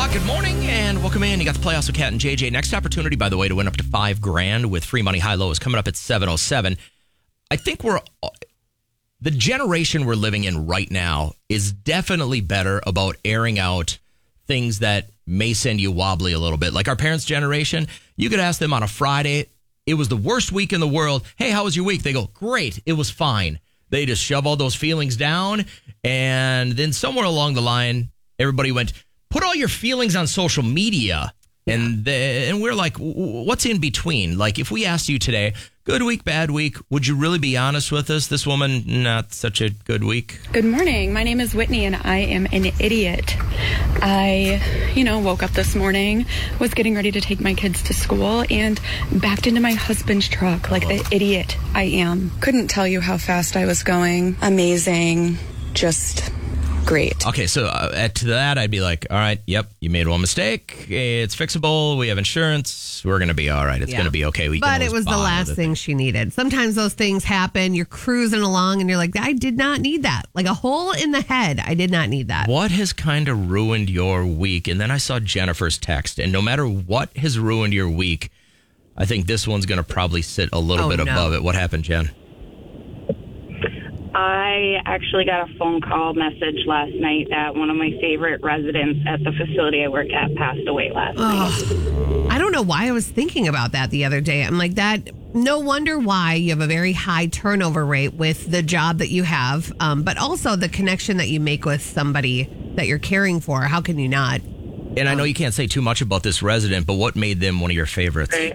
Good morning and welcome in. You got the playoffs with Kat and JJ. Next opportunity, by the way, to win up to $5,000 with free money high-low is coming up at 7:07. I think the generation we're living in right now is definitely better about airing out things that may send you wobbly a little bit. Like our parents' generation, you could ask them on a Friday, it was the worst week in the world. Hey, how was your week? They go, great, it was fine. They just shove all those feelings down. And then somewhere along the line, everybody went, put all your feelings on social media. And we're like, what's in between? Like, if we asked you today, good week, bad week, would you really be honest with us? This woman, not such a good week. Good morning. My name is Whitney, and I am an idiot. I, woke up this morning, was getting ready to take my kids to school, and backed into my husband's truck like the idiot I am. Couldn't tell you how fast I was going. Amazing. Just great. Okay, so to that, I'd be like, all right, yep, you made one mistake. It's fixable. We have insurance. We're going to be all right. It's going to be okay. But it was the last thing she needed. Sometimes those things happen. You're cruising along and you're like, I did not need that. Like a hole in the head. I did not need that. What has kind of ruined your week? And then I saw Jennifer's text. And no matter what has ruined your week, I think this one's going to probably sit a little bit above it. What happened, Jen? I actually got a phone call message last night that one of my favorite residents at the facility I work at passed away last night. I don't know why I was thinking about that the other day. I'm like, that. No wonder why you have a very high turnover rate with the job that you have, but also the connection that you make with somebody that you're caring for. How can you not? And I know you can't say too much about this resident, but what made them one of your favorites? Right.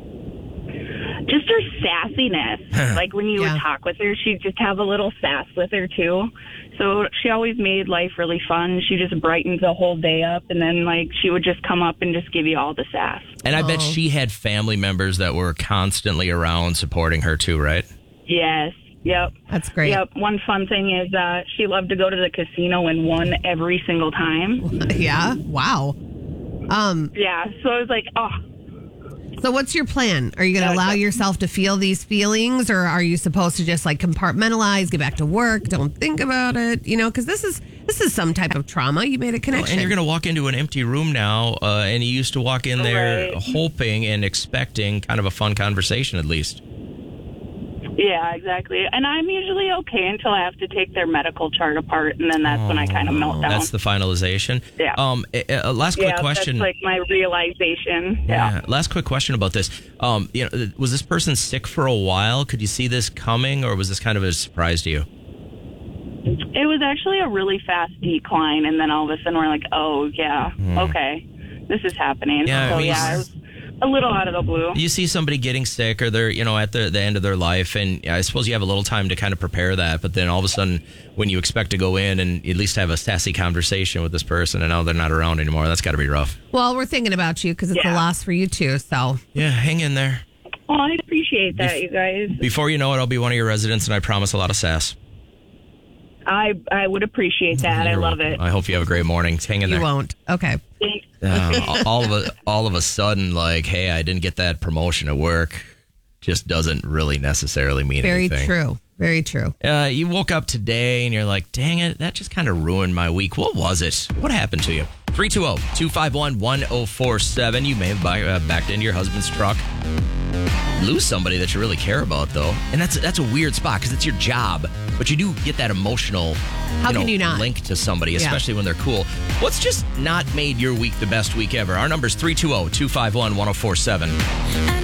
Just her sassiness. Like when you would talk with her, she'd just have a little sass with her too. So she always made life really fun. She just brightens the whole day up, and then she would just come up and just give you all the sass. And I bet she had family members that were constantly around supporting her too, right? Yes. Yep. That's great. Yep. One fun thing is she loved to go to the casino and won every single time. Yeah. Wow. Yeah. So I was like, oh. So what's your plan? Are you going to allow yourself to feel these feelings, or are you supposed to just compartmentalize, get back to work, don't think about it? Because this is some type of trauma. You made a connection. And you're going to walk into an empty room now, and you used to walk in there hoping and expecting kind of a fun conversation at least. Yeah, exactly. And I'm usually okay until I have to take their medical chart apart, and then that's when I kind of melt down. That's the finalization. Yeah. Last quick question. That's my realization. Yeah. Last quick question about this. Was this person sick for a while? Could you see this coming, or was this kind of a surprise to you? It was actually a really fast decline, and then all of a sudden we're like, oh, yeah, okay, this is happening. Yeah, it was a little out of the blue. You see somebody getting sick, or they're at the end of their life, and I suppose you have a little time to kind of prepare that, but then all of a sudden when you expect to go in and at least have a sassy conversation with this person, and now they're not around anymore, that's got to be rough. Well, we're thinking about you because it's a loss for you too, so. Yeah, hang in there. Oh, I appreciate that, you guys. Before you know it, I'll be one of your residents, and I promise a lot of sass. I would appreciate that. I love it. I hope you have a great morning. Hang in there. You won't. Okay. Thanks. All of a sudden, hey, I didn't get that promotion at work, just doesn't really necessarily mean anything. Very true. Very true. You woke up today and you're like, dang it, that just kind of ruined my week. What was it? What happened to you? 320-251-1047. You may have backed into your husband's truck. Lose somebody that you really care about, though. And that's a weird spot because it's your job. But you do get that emotional link to somebody, especially when they're cool. What's just not made your week the best week ever? Our number's 320-251-1047.